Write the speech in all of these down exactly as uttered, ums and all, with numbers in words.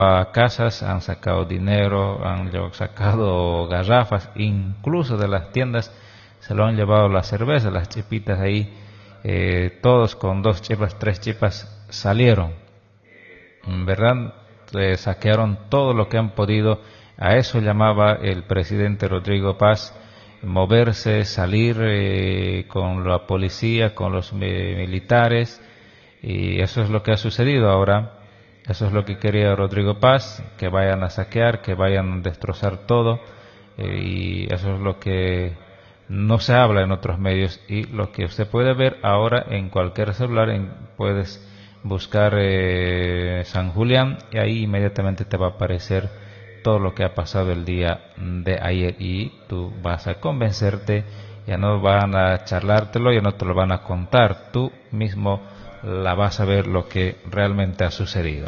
a casas, han sacado dinero, han sacado garrafas, incluso de las tiendas se lo han llevado la cerveza, las chipitas ahí, eh, todos con dos chipas, tres chipas salieron, ¿verdad? Le saquearon todo lo que han podido. A eso llamaba el presidente Rodrigo Paz, moverse, salir eh, con la policía, con los eh, militares, y eso es lo que ha sucedido ahora. Eso es lo que quería Rodrigo Paz, que vayan a saquear, que vayan a destrozar todo, eh, y eso es lo que no se habla en otros medios, y lo que usted puede ver ahora en cualquier celular. En, puedes buscar eh, San Julián y ahí inmediatamente te va a aparecer todo lo que ha pasado el día de ayer, y tú vas a convencerte, ya no van a charlártelo, ya no te lo van a contar, tú mismo la vas a ver lo que realmente ha sucedido.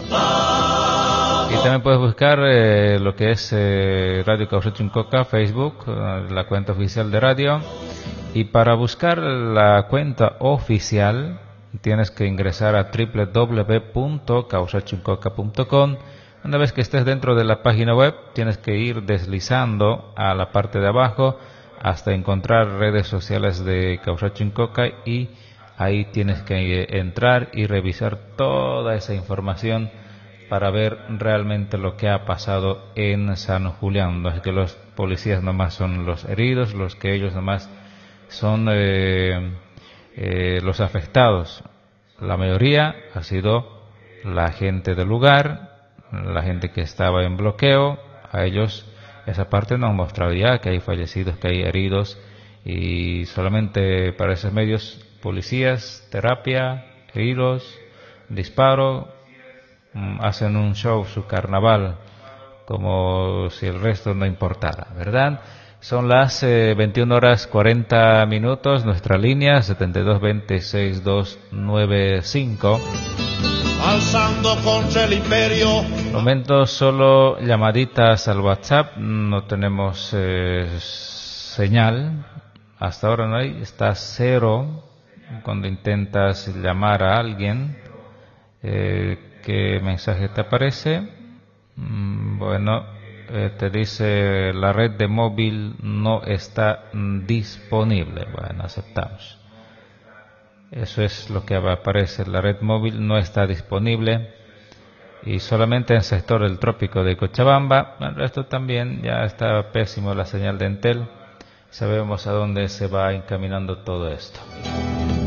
Y también puedes buscar eh, lo que es eh, Radio Causacho en Coca, Facebook, eh, la cuenta oficial de radio. Y para buscar la cuenta oficial tienes que ingresar a doble u doble u doble u punto causacho en coca punto com. Una vez que estés dentro de la página web, tienes que ir deslizando a la parte de abajo hasta encontrar redes sociales de Causacho en Coca, y ahí tienes que entrar y revisar toda esa información para ver realmente lo que ha pasado en San Julián. No es que los policías nomás son los heridos, los que ellos nomás son eh, eh, los afectados. La mayoría ha sido la gente del lugar, la gente que estaba en bloqueo. A ellos esa parte no han mostrado ya que hay fallecidos, que hay heridos, y solamente para esos medios, policías, terapia, heridos, disparo, hacen un show, su carnaval, como si el resto no importara, ¿verdad? Son las eh, veintiuna horas cuarenta minutos, nuestra línea setenta y dos veinte sesenta y dos noventa y cinco. Alzando contra el imperio. Momento solo llamaditas al WhatsApp, no tenemos eh, señal, hasta ahora no hay, está cero cuando intentas llamar a alguien. Eh, ¿qué mensaje te aparece? Mm, bueno, eh, te dice la red de móvil no está disponible. Bueno, aceptamos. Eso es lo que aparece, la red móvil no está disponible, y solamente en el sector del trópico de Cochabamba. El resto también ya está pésimo la señal de Entel. Sabemos a dónde se va encaminando todo esto.